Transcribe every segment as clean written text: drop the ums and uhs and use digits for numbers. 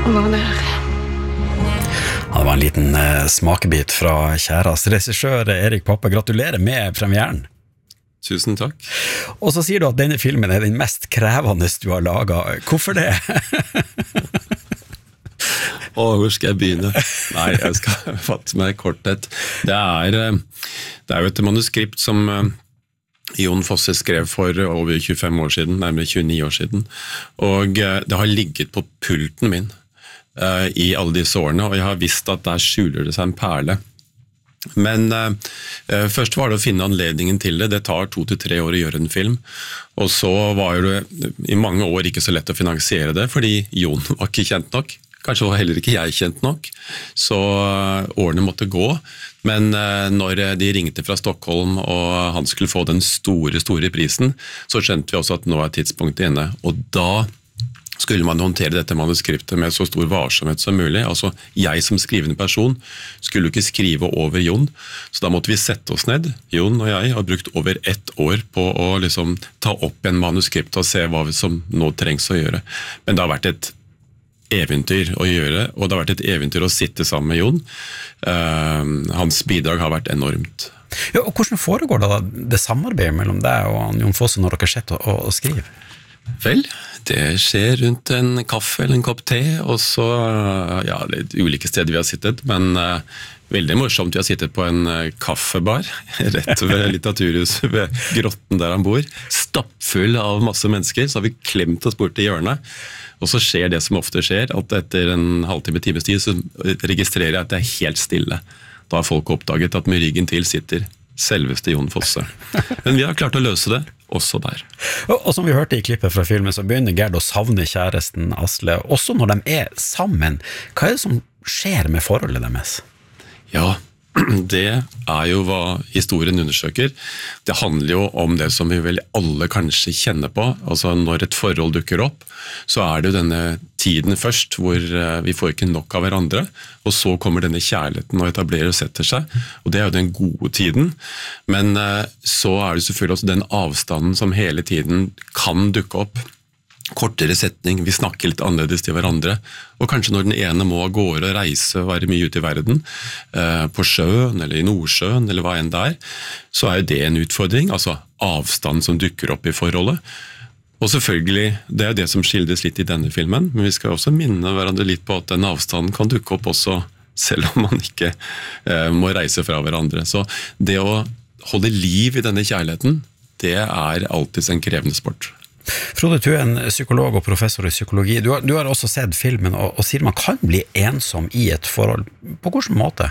Og når han er her. Ja, det var en liten smakebit fra kjærast regissør Erik Poppe. Gratulerer med premieren. Tusen takk. Og så sier du at denne filmen er den mest krevende du har laget. Hvorfor det? Hvor skal jeg begynne? Nei, jeg skal fatte meg i korthet. Det er jo et manuskript som Jon Fosse skrev for over 25 år siden, nærmere 29 år siden. Og det har ligget på pulten min i alle disse årene, og jeg har visst at der skjuler det seg en perle. Men først var det å finne anledningen til det. Det tar 2 til 3 år å gjøre en film, og så var det i mange år ikke så lett å finansiere det, fordi Jon var ikke kjent nok. Kanskje var heller ikke jeg kjent nok, så årene måtte gå. Men når de ringte fra Stockholm, og han skulle få den store prisen, så skjønte vi også at nå er tidspunktet inne. Og da skulle man håndtere dette manuskriptet med så stor varsomhet som mulig. Altså, jeg som skrivende person skulle ikke skrive over Jon, så da måtte vi sette oss ned. Jon og jeg har brukt over 1 år på å liksom ta opp en manuskript og se hva som nå trengs å gjøre. Men det har vært et eventyr å gjøre, og det har vært et eventyr å sitte sammen med Jon. Hans bidrag har vært enormt. Ja, og hvordan foregår det samarbeidet mellom deg og Jon Fosse når dere sitter og skriver? Vel, det skjer rundt en kaffe eller en kopp te, og så, ja, det er ulike steder vi har sittet, men veldig morsomt, vi har sittet på en kaffebar, rett ved litteraturhuset ved grotten der han bor, stappfull av masse mennesker, så har vi klemt oss bort i hjørnet, og så skjer det som ofte skjer, at etter en halvtime, times tid, så registrerer jeg at det er helt stille. Da har folk oppdaget at med ryggen til sitter selveste Jon Fosse. Men vi har klart å løse det, også der. Og som vi hørte i klippet fra filmen, så begynner Gerd å savne kjæresten Asle, også når de er sammen. Hva er det som skjer med forholdet deres? Ja, det er jo hva historien undersøker. Det handler jo om det som vi vel alle kanskje kjenner på. Altså når et forhold dukker opp, så er det jo denne tiden først hvor vi får ikke nok av hverandre, og så kommer denne kjærligheten og etablerer og setter seg, og det er jo den gode tiden. Men så er det selvfølgelig også den avstanden som hele tiden kan dukke opp. Kortere setning, vi snakker litt annerledes til hverandre, og kanskje når den ene må gå og reise og være mye ute i verden, på sjøen eller i Nordsjøen eller hva enn det er, så er jo det en utfordring, altså avstand som dukker opp i forholdet. Og selvfølgelig, det er det som skildres litt i denne filmen, men vi skal også minne hverandre litt på at den avstanden kan dukke opp også selv om man ikke må reise fra hverandre. Så det å holde liv i denne kjærligheten, det er alltid en krevende sport. Frode, du er en psykolog og professor i psykologi. Du har også sett filmen og sier man kan bli ensom i et forhold. På hvilken måte?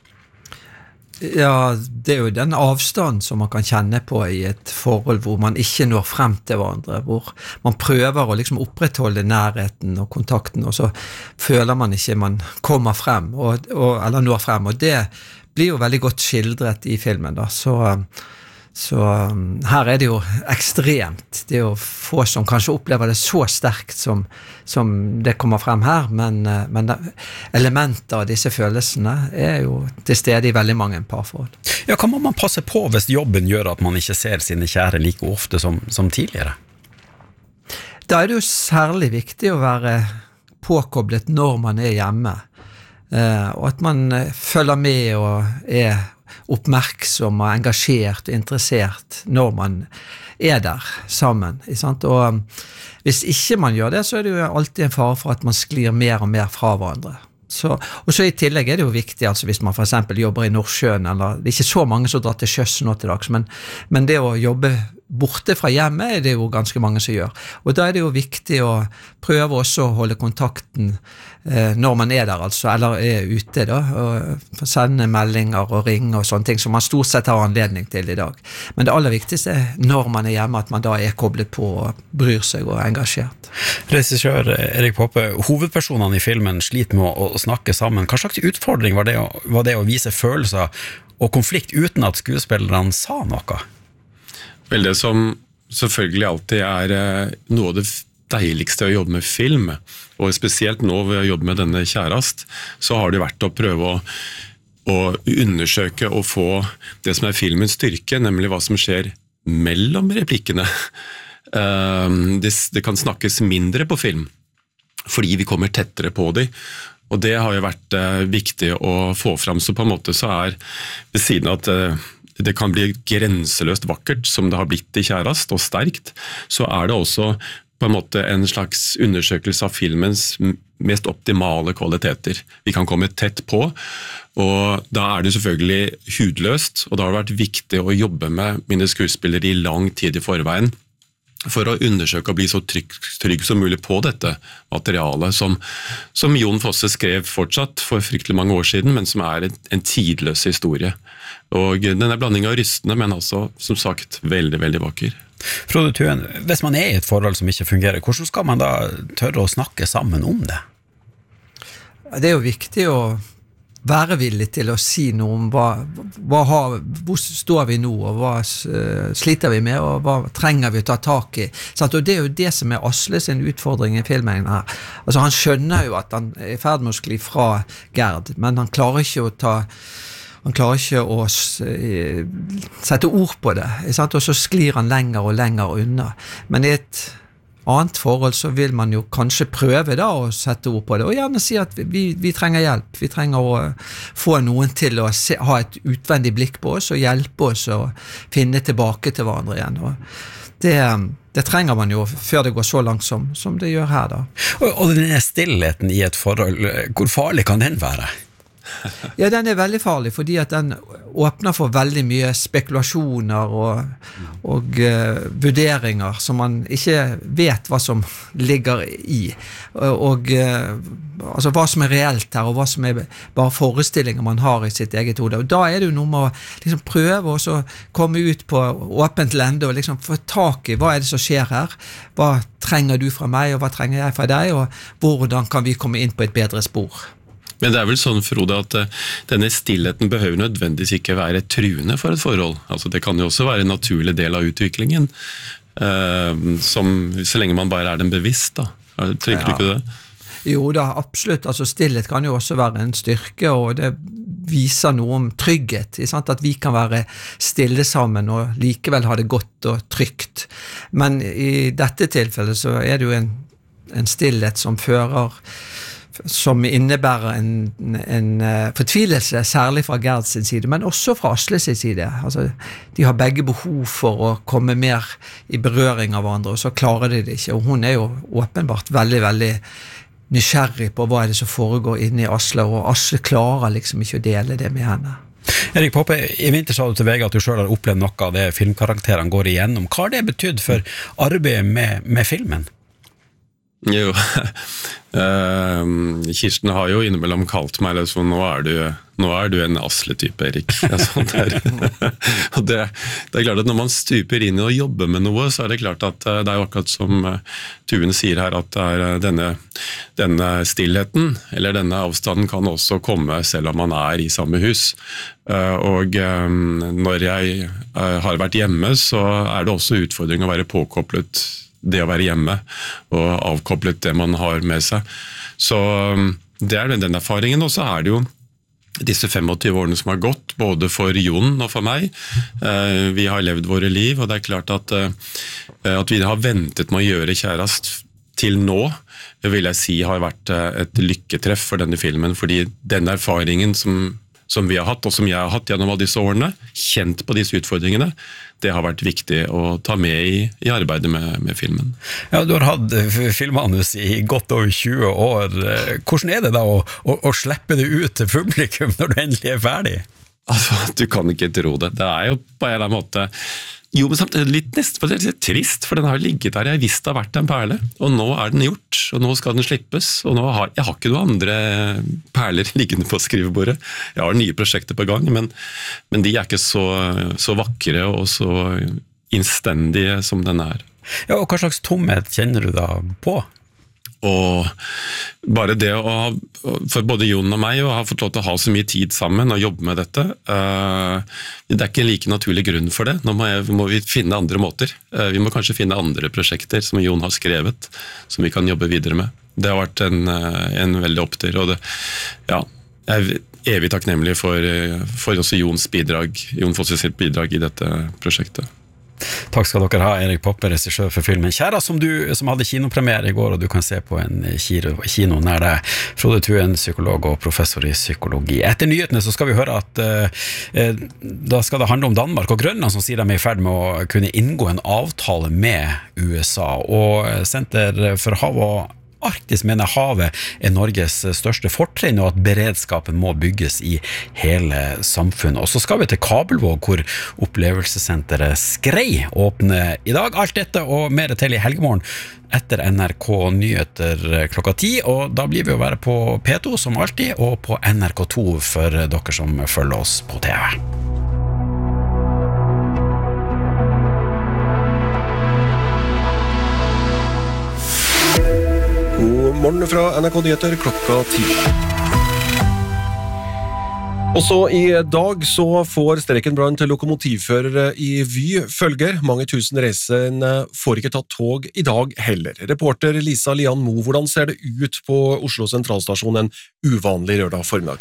Ja, det er jo den avstand som man kan kjenne på i et forhold hvor man ikke når frem til hverandre, hvor man prøver å liksom opprettholde nærheten og kontakten, og så føler man ikke man kommer frem, eller når frem, og det blir jo veldig godt skildret i filmen da, så her er det jo ekstremt. Det er jo få som kanskje opplever det så sterkt som det kommer frem her, men elementer av disse følelsene er jo til stede i veldig mange parforhold. Ja, kan man passe på hvis jobben gjør at man ikke ser sine kjære like ofte som tidligere? Da er det jo særlig viktig å være påkoblet når man er hjemme, og at man følger med og er oppmerksom og engasjert og interessert når man er der sammen, ikke sant? Og hvis ikke man gjør det, så er det jo alltid en fare for at man sklir mer og mer fra hverandre. Og så i tillegg er det jo viktig, altså hvis man for eksempel jobber i Nordsjøen, eller det er ikke så mange som drar til sjøs nå til dags, men det å jobbe borte fra hjemmet er det jo ganske mange som gjør. Og da er det jo viktig å prøve også å holde kontakten når man er der, altså, eller er ute da, og sende meldinger og ringe og sånne ting som man stort sett har anledning til i dag. Men det aller viktigste er når man er hjemme, at man da er koblet på og bryr seg og er engasjert. Regissør Erik Poppe, hovedpersonene i filmen sliter med å snakke sammen. Hva slags utfordring var det å vise følelser og konflikt uten at skuespillerne sa noe? Vel, det som selvfølgelig alltid er noe av det deiligste å jobbe med film, og spesielt nå ved å jobbe med denne kjærast, så har det vært å prøve å undersøke og få det som er filmens styrke, nemlig hva som skjer mellom replikkene. Det kan snakkes mindre på film, fordi vi kommer tettere på dem. Og det har jo vært viktig å få fram, så på en måte så ved siden av at det kan bli grenseløst vakkert, som det har blitt i Kjærast, og sterkt, så det også på en måte en slags undersøkelse av filmens mest optimale kvaliteter. Vi kan komme tett på, og da det selvfølgelig hudløst, og da har det vært viktig å jobbe med mine skuespillere i lang tid i forveien, for å undersøke og bli så trygg som mulig på dette materialet, som Jon Fosse skrev fortsatt for fryktelig mange år siden, men som en tidløs historie. Og denne blandingen av rystende, men altså, som sagt, veldig, veldig vakker. Frode Thuen, hvis man i et forhold som ikke fungerer, hvordan skal man da tørre å snakke sammen om det? Det jo viktig å være villig til å si noe om hvor står vi nå, og hva sliter vi med, og hva trenger vi å ta tak i. Og det jo det som Asle sin utfordring i filmen her. Altså, han skjønner jo at han i ferd med å skli fra Gerd, men han klarer ikke å sette ord på det, og så sklir han lenger og lenger unna. Men i et annet forhold så vil man jo kanskje prøve da å sette ord på det, og gjerne si at vi trenger hjelp, vi trenger å få noen til å ha et utvendig blikk på oss og hjelpe oss å finne tilbake til hverandre igjen. Og det trenger man jo før det går så langt som det gjør her da. Og denne stillheten i et forhold, hvor farlig kan den være? Ja, den veldig farlig, fordi at den åpner for veldig mye spekulasjoner og vurderinger som man ikke vet hva som ligger i, og altså hva som reelt her, og hva som bare forestillinger man har i sitt eget hode. Og da det jo noe med å liksom prøve å så komme ut på åpent lende og liksom få tak i hva det som skjer her, hva trenger du fra meg, og hva trenger jeg fra deg, og hvordan kan vi komme inn på et bedre spor. Men det vel sånn, Frode, at denne stillheten behøver nødvendigvis ikke være truende for et forhold. Altså, det kan jo også være en naturlig del av utviklingen, så lenge man bare den bevisst, da. Tenker du ikke det? Jo da, absolutt. Altså, stillhet kan jo også være en styrke, og det viser noe om trygghet, at vi kan være stille sammen og likevel ha det godt og trygt. Men i dette tilfellet så det jo en stillhet som innebærer en fortvilelse, særlig fra Gerd sin side, men også fra Asle sin side. Altså, de har begge behov for å komme mer i berøring av hverandre, og så klarer de det ikke. Og hun jo åpenbart veldig, veldig nysgjerrig på hva det som foregår inne i Asle, og Asle klarer liksom ikke å dele det med henne. Erik Poppe, i vinter sa du til VG at du selv har opplevd noe av det filmkarakterene går igjennom. Hva har det betydd for arbeidet med filmen? Jo, Kirsten har jo innimellom kalt meg så nå du en Asle-type, Erik. Og det klart at når man stuper inn i å jobbe med noe, så det klart at det jo akkurat som Thuen sier her, at denne stillheten, eller denne avstanden kan også komme selv om man i samme hus. Og når jeg har vært hjemme, så det også utfordring å være påkoblet det å være hjemme og avkoblet det man har med seg. Så det den erfaringen, og så det jo disse 25 årene som har gått, både for Jon og for meg. Vi har levd våre liv, og det klart at vi har ventet med å gjøre Kjærast til nå, vil jeg si har vært et lykketreff for denne filmen, fordi den erfaringen som vi har hatt, og som jeg har hatt gjennom alle disse årene, kjent på disse utfordringene, det har vært viktig å ta med i arbeidet med filmen. Ja, du har hatt filmmanus i godt over 20 år. Hvordan det da å slippe det ut til publikum når du endelig ferdig? Altså, du kan ikke tro det. Det jo på en eller annen måte jo, men samtidig litt nesten litt trist, for den har ligget der. Jeg visste det har vært en perle, og nå den gjort, og nå skal den slippes, og nå jeg har ikke noen andre perler liggende på skrivebordet. Jeg har nye prosjekter på gang, men de ikke så vakre og så innstendige som den Ja, og hva slags tomhet kjenner du da på? Og bare det for både Jon og meg å ha fått lov til å ha så mye tid sammen og jobbe med dette, det ikke en like naturlig grunn for det. Nå må vi finne andre måter. Vi må kanskje finne andre prosjekter som Jon har skrevet, som vi kan jobbe videre med. Det har vært en veldig opptur, og jeg evig takknemlig for også Jon Fosse sitt bidrag i dette prosjektet. Takk skal dere ha, Erik Poppe, regissør for filmen Kjæra, som hadde kinopremiere i går, og du kan se på en kino nær deg. Frode Thuen, psykolog og professor i psykologi. Etter nyhetene så skal vi høre at da skal det handle om Danmark og Grønland, som sier de er i ferd med å kunne inngå en avtale med USA, og Senter for hav og Arktis mener havet er Norges største fortrinn, og at beredskapen må bygges i hele samfunnet. Og så skal vi til Kabelvåg, hvor opplevelsessenteret Skrei åpner i dag. Alt dette og mer til i helgemorgen etter NRK Nyheter klokka 10, og da blir vi å være på P2 som alltid, og på NRK2 for dere som følger oss på TV. God morgen fra NRK Nyheter klokka 10. Også i dag så får streiken blant lokomotivførere i Vy følger. Mange tusen reisende får ikke tatt tog i dag heller. Reporter Lisa Lian Mo, hvordan ser det ut på Oslo sentralstasjon en uvanlig lørdag formiddag?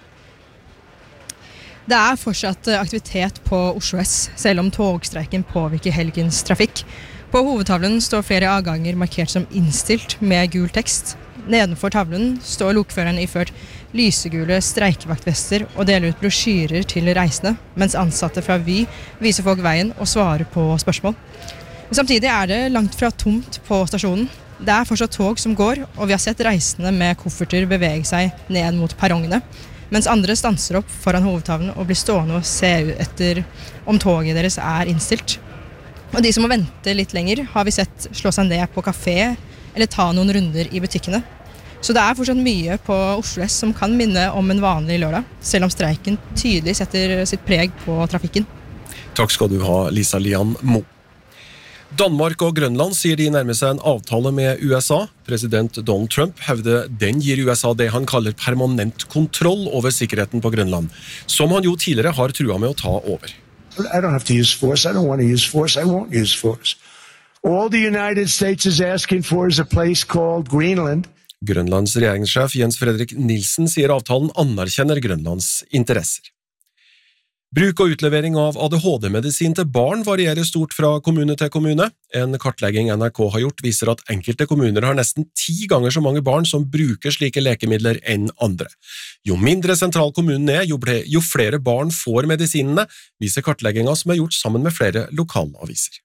Det er fortsatt aktivitet på Oslo S, selv om togstreiken påvirker helgens trafikk. På hovedtavlen står flere avganger markert som innstilt med gul tekst. Nedenfor tavlen står lokføreren iført lysegule streikevaktvester og deler ut brosjyrer til reisende, mens ansatte fra Vy viser folk veien og svarer på spørsmål. Men samtidig er det langt fra tomt på stasjonen. Det er fortsatt tog som går, og vi har sett reisende med kofferter bevege seg ned mot perrongene, mens andre stanser opp foran hovedtavlen og blir stående og se etter om toget deres er innstilt. Og de som må vente litt lenger har vi sett slå seg ned på kafé eller ta noen runder i butikkene. Så det er fortsatt mye på Oslo S som kan minne om en vanlig lørdag, selv om streiken tydelig setter sitt preg på trafikken. Takk skal du ha, Lisa Lian Mo. Danmark og Grønland sier de nærmer seg en avtale med USA. President Donald Trump hevder den gir USA det han kaller permanent kontroll over sikkerheten på Grønland, som han jo tidligere har trua med å ta over. I don't have to use force. I don't want to use force. I won't use force. All the United States is asking for is a place called Greenland. Grønlands regjeringssjef Jens Fredrik Nielsen sier avtalen anerkjenner Grønlands interesser. Bruk og utlevering av ADHD-medisin til barn varierer stort fra kommune til kommune. En kartlegging NRK har gjort viser at enkelte kommuner har nesten 10 ganger så mange barn som bruker slike lekemidler enn andre. Jo mindre sentral kommunen er, jo flere barn får medisinene, viser kartleggingen som er gjort sammen med flere lokalaviser.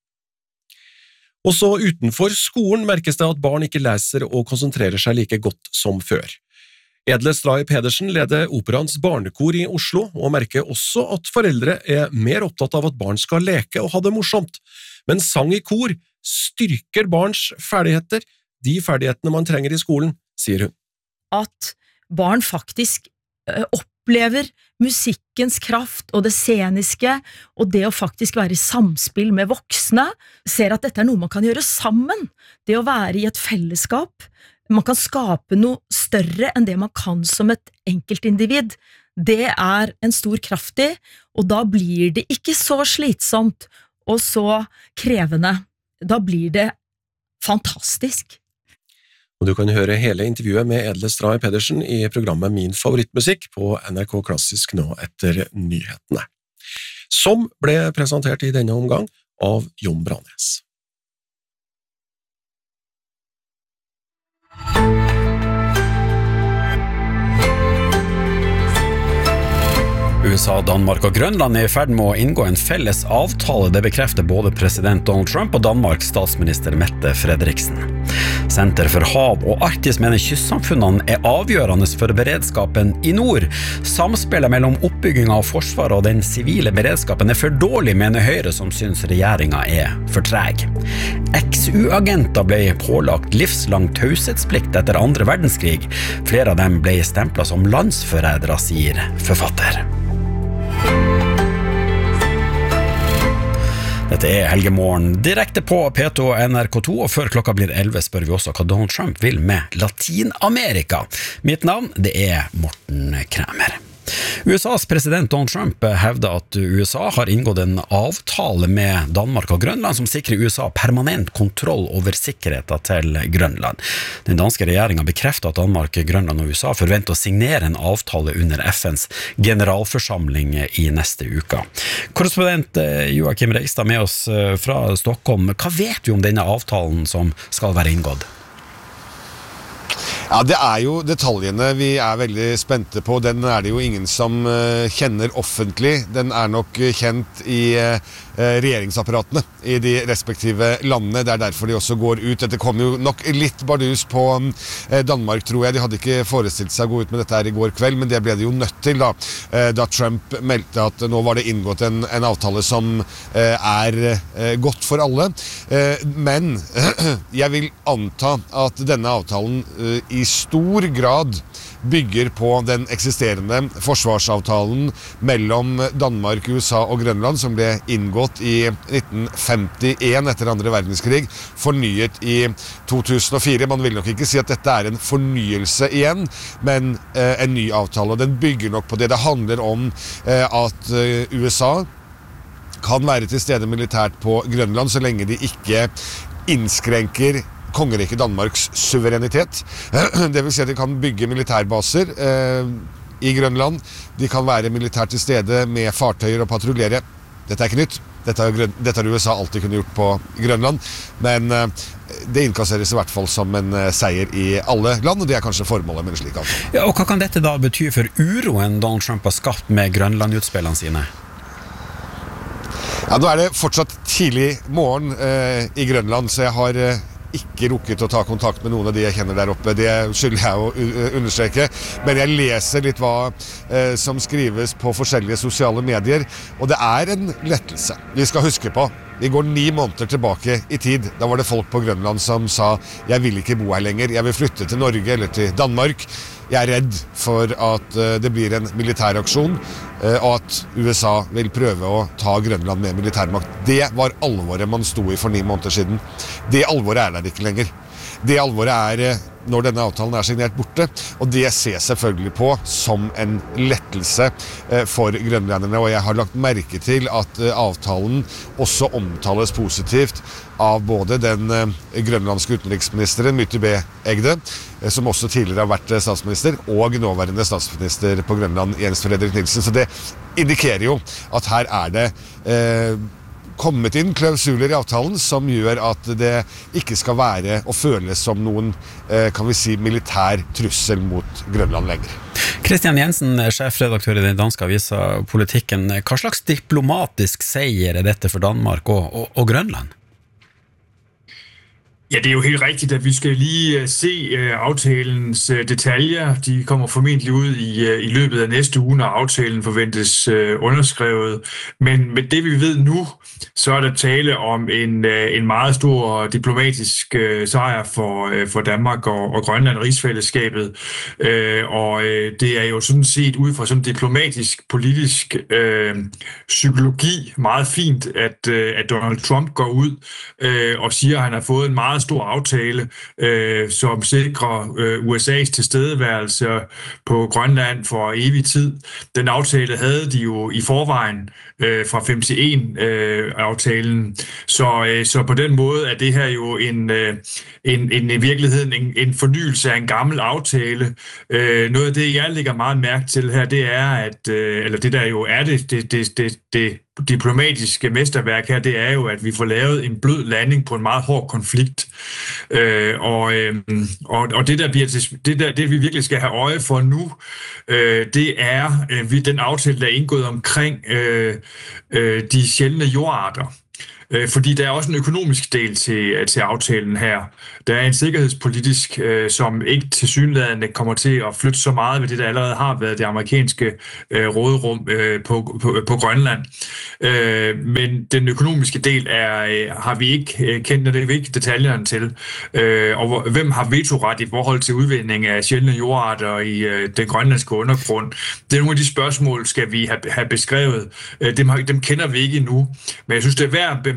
Også utenfor skolen merkes det at barn ikke leser og konsentrerer seg like godt som før. Edle Stray Pedersen leder Operaens barnekor i Oslo, og merker også at foreldre er mer opptatt av at barn skal leke og ha det morsomt. Men sang i kor styrker barns ferdigheter, de ferdighetene man trenger i skolen, sier hun. At barn faktisk opplever musikkens kraft og det sceniske, og det å faktisk være i samspill med voksne, ser at dette er noe man kan gjøre sammen. Det å være i et fellesskap, man kan skape noe større enn det man kan som et enkeltindivid. Det er en stor kraft i, og da blir det ikke så slitsomt og så krevende. Da blir det fantastisk. Og du kan høre hele intervjuet med Edle Stray Pedersen i programmet Min favorittmusikk på NRK Klassisk nå etter nyhetene, som ble presentert i denne omgang av Jon Branes. USA, Danmark og Grønland er i ferd med å inngå en felles avtale. Det bekrefter både president Donald Trump og Danmarks statsminister Mette Frederiksen. Senter for hav og Arktis mener kystsamfunnene er avgjørende for beredskapen i nord. Samspillet mellom oppbyggingen av forsvaret og den sivile beredskapen er for dårlig, mener Høyre, som synes regjeringen er for treg. XU-agenter ble pålagt livslang taushetsplikt etter 2. verdenskrig. Flere av dem ble stemplet som landsforrædere, sier forfatter. Dette er Helgemorgen direkte på P2 og NRK2, og før klokka blir 11 spør vi også hva Donald Trump vil med Latin-Amerika. Mitt navn, det er Morten Kræmer. USAs president Donald Trump hevder at USA har inngått en avtale med Danmark og Grønland som sikrer USA permanent kontroll over sikkerheten til Grønland. Den danske regjeringen bekrefter at Danmark, Grønland og USA forventer å signere en avtale under FNs generalforsamling i neste uke. Korrespondent Joakim Reistad med oss fra Stockholm. Hva vet vi om denne avtalen som skal være inngått? Ja, det jo detaljene vi veldig spente på. Den det jo ingen som kjenner offentlig. Den nok kjent i regjeringsapparatene i de respektive landene. Det derfor de også går ut. Dette kom jo nok litt bardus på Danmark, tror jeg. De hadde ikke forestilt seg å gå ut med dette her i går kveld, men det ble de jo nødt til da Trump meldte at nå var det inngått en avtale som godt for alle. Men jeg vil anta at denne avtalen i stor grad bygger på den eksisterende forsvarsavtalen mellom Danmark, USA og Grønland som ble inngått i 1951 etter andre verdenskrig, fornyet i 2004. Man vil nok ikke si at dette en fornyelse igjen, men en ny avtale, og den bygger nok på det. Det handler om at USA kan være til stede militært på Grønland så lenge de ikke innskrenker kongeriket Danmarks suverenitet. Det vil si at de kan bygge militærbaser i Grønland. De kan være militært til stede med fartøyer og patruljere. Dette ikke nytt. Dette har USA alltid kunne gjort på Grønland. Men det innkasseres i hvert fall som en seier i alle land, og det kanskje formålet med en slik avtale. Ja, og hva kan dette da bety for uroen Donald Trump har skapt med Grønland-utspillene sine? Ja, nå det fortsatt tidlig morgen i Grønland, så jeg har ikke rukket å ta kontakt med noen av de jeg kjenner der oppe. Det skylder jeg å understreke. Men jeg leser litt hva som skrives på forskjellige sosiale medier, og det en lettelse. Vi skal huske på, vi går 9 måneder tilbake i tid. Da var det folk på Grønland som sa «Jeg vil ikke bo her lenger, jeg vil flytte til Norge eller til Danmark». Jeg redd for at det blir en militæraksjon, og at USA vil prøve å ta Grønland med militærmakt. Det var alvoret man sto i for 9 måneder siden. Det alvoret der ikke lenger. Det alvoret når denne avtalen signert borte, og det ses selvfølgelig på som en lettelse for grønlenderne, og jeg har lagt merke til at avtalen også omtales positivt av både den grønlandske utenriksministeren Myte B. Egde, som også tidligere har vært statsminister, og nåværende statsminister på Grønland, Jens Fredrik Nielsen. Så det indikerer jo at her det kommet inn klausuler i avtalen som gjør at det ikke skal være og føles som noen, kan vi si, militær trussel mot Grønland lenger. Kristian Jensen, sjefredaktør i den danske avisa Politikken. Hva slags diplomatisk seier dette for Danmark og Grønland? Ja, det jo helt rigtigt, at vi skal lige se aftalens detaljer. De kommer formentlig ud i løbet af næste uge, når aftalen forventes underskrevet. Men med det vi ved nu, så der tale om en meget stor diplomatisk sejr for Danmark og Grønland rigsfællesskabet. Og det jo sådan set ud fra sådan diplomatisk, politisk psykologi meget fint, at Donald Trump går ud og siger, at han har fået en meget stor aftale, som sikrer USA's tilstedeværelse på Grønland for evig tid. Den aftale havde de jo i forvejen fra 51-aftalen. Så på den måde det her jo i virkeligheden en fornyelse af en gammel aftale. Noget af det, jeg lægger meget mærke til her, det at, eller det der jo det diplomatiske mesterværk her, det jo, at vi får lavet en blød landing på en meget hård konflikt. Og det der bliver det vi virkelig skal have øje for nu, det den aftale, der indgået omkring de sjældne jordarter. Fordi der også en økonomisk del til aftalen her. Der en sikkerhedspolitisk, som ikke tilsyneladende kommer til at flytte så meget ved det, der allerede har været det amerikanske råderum på Grønland. Men den økonomiske del har vi ikke kendt, det ikke detaljerne til. Og hvem har vetoret i forhold til udvinding af sjældne jordarter i den grønlandske undergrund? Det nogle af de spørgsmål, skal vi have beskrevet. Dem kender vi ikke endnu. Men jeg synes, det værd at bemærke,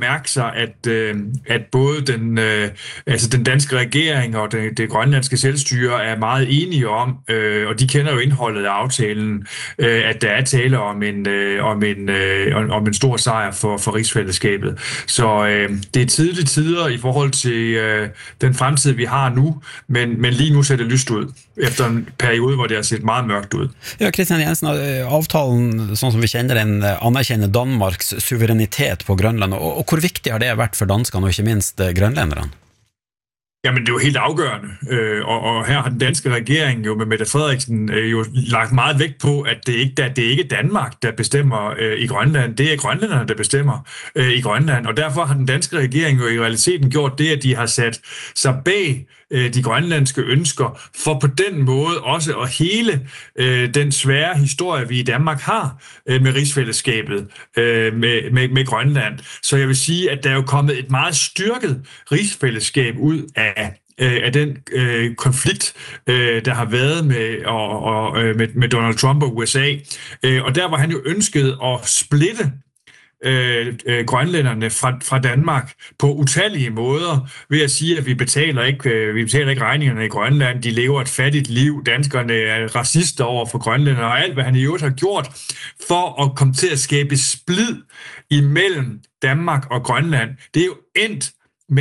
mærke sig, at både den danske regering og det grønlandske selvstyre er meget enige om, og de kender jo indholdet af aftalen, at der er tale om en stor sejr for rigsfællesskabet. Så det er tidlige tider i forhold til den fremtid, vi har nu, men lige nu ser det lyst ud, efter en periode, hvor det har set meget mørkt ud. Ja, Kristian Jensen, avtalen, sånn som vi kjenner den, anerkjenner Danmarks suverenitet på Grønland, og hvor viktig har det vært for danskene, og ikke minst grønlænderne? Jamen, det er jo helt afgørende, og her har den danske regering jo med Mette Frederiksen jo lagt meget vægt på, at det ikke er Danmark, der bestemmer i Grønland, det er grønlænderne, der bestemmer i Grønland, og derfor har den danske regering jo i realiteten gjort det, at de har sat sig bag de grønlandske ønsker, for på den måde også at hele den svære historie, vi i Danmark har med rigsfællesskabet, med Grønland. Så jeg vil sige, at der er jo kommet et meget styrket rigsfællesskab ud af den konflikt, der har været med Donald Trump og USA. Og der var han jo ønsket at splitte grønlænderne fra Danmark på utallige måder ved at sige, at vi betaler ikke regningerne i Grønland, de lever et fattigt liv, danskerne er racister over for grønlændere, og alt hvad han i øvrigt har gjort for at komme til at skabe splid imellem Danmark og Grønland. Det er jo endt med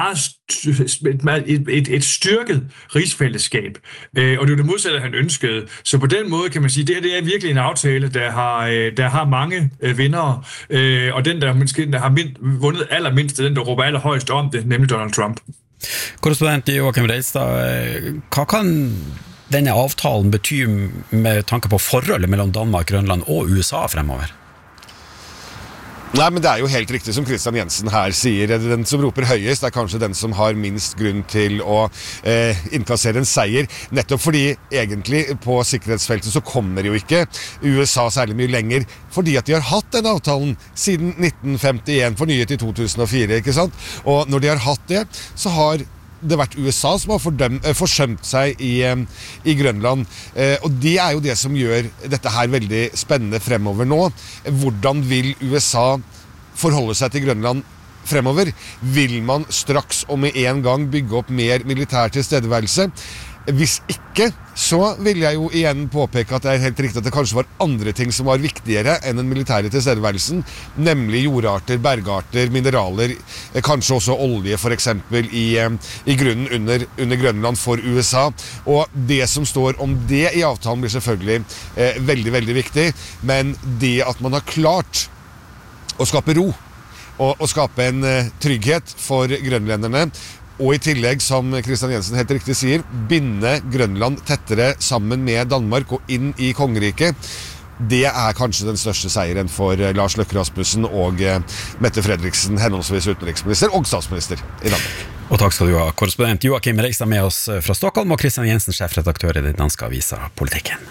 et styrket rigsfællesskab. Og det er jo det modsatte, han ønskede. Så på den måde kan man sige, at det er virkelig en aftale, der har mange vindere, og den, der har vundet allermindst, den, der råber allerhøjst om det, nemlig Donald Trump. Korrespondent Joachim Reistad, hva kan denne avtalen bety med tanke på forholdet mellom Danmark, Grønland og USA fremover? Nei, men det er jo helt riktig som Kristian Jensen her sier. Den som roper høyest er kanskje den som har minst grunn til å innkassere en seier. Nettopp fordi egentlig på sikkerhetsfeltet så kommer jo ikke USA særlig mye lenger, fordi at de har hatt den avtalen siden 1951, fornyet i 2004, ikke sant? Og når de har hatt det, så har det vært USA som har forsømt seg i Grønland, og det er jo det som gjør dette her veldig spennende fremover nå. Hvordan vil USA forholde seg til Grønland fremover? Vil man straks og med en gang bygge opp mer militær tilstedeværelse? Hvis ikke, så vil jeg jo igjen påpeke at det er helt riktig at det kanskje var andre ting som var viktigere enn den militære tilstedeværelsen, nemlig jordarter, bergarter, mineraler, kanskje også olje for eksempel i grunnen under Grønland for USA. Og det som står om det i avtalen blir selvfølgelig veldig, veldig viktig, men det at man har klart å skape ro og skape en trygghet for grønlenderne, og i tillegg, som Kristian Jensen helt riktig sier, binde Grønland tettere sammen med Danmark og inn i kongeriket. Det er kanskje den største seieren for Lars Løkke Rasmussen og Mette Frederiksen, henholdsvis utenriksminister og statsminister i Danmark. Og takk skal du ha, korrespondent Joachim Reistad med oss fra Stockholm, og Kristian Jensen, sjefredaktør i den danske avisa Politikken.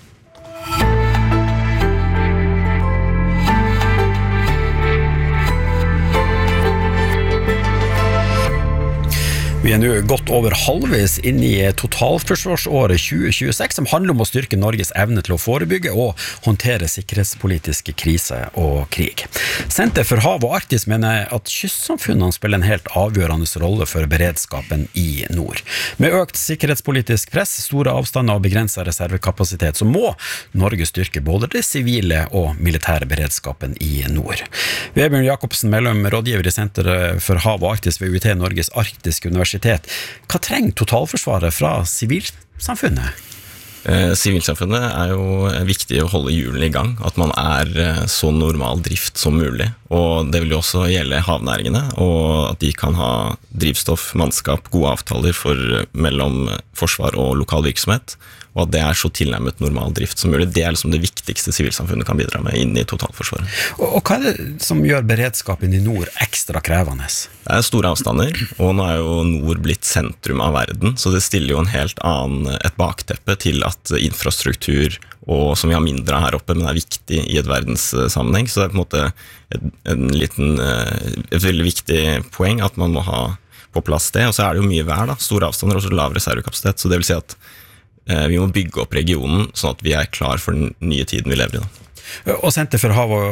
Vi er nå godt over halvveis inn i totalforsvarsåret 2026, som handler om å styrke Norges evne til å forebygge og håndtere sikkerhetspolitiske kriser og krig. Senter for hav og Arktis mener at kystsamfunnene spiller en helt avgjørende rolle for beredskapen i nord. Med økt sikkerhetspolitisk press, store avstander og begrenset reservekapasitet, så må Norge styrke både det sivile og militære beredskapen i nord. Vebjørn Jacobsen, mellom rådgiver i Senter for hav og Arktis ved UiT Norges arktiske universitet. Hva trenger totalforsvaret fra sivilsamfunnet? Sivilsamfunnet er jo viktig å holde hjulene i gang, at man er så normal drift som mulig, og det vil jo også gjelde havnæringene, og at de kan ha drivstoff, mannskap, gode avtaler mellom forsvar og lokal virksomhet, og at det er så tilnærmet normal drift som mulig. Det er liksom det viktigste sivilsamfunnet kan bidra med inn i totalforsvaret. Og hva er det som gjør beredskapen i nord ekstra krevende? Det er store avstander, og nå er jo nord blitt sentrum av verden, så det stiller jo en helt et bakteppe til at infrastruktur, og som vi har mindre her oppe, men er viktig i et verdenssammenheng, så det er på en måte et veldig viktig poeng at man må ha på plass det, og så er det jo mye vær da, store avstander og så lav reservekapasitet, så det vil si at vi må bygge opp regionen sånn at vi er klar for den nye tiden vi lever i da. Og Senter for hav og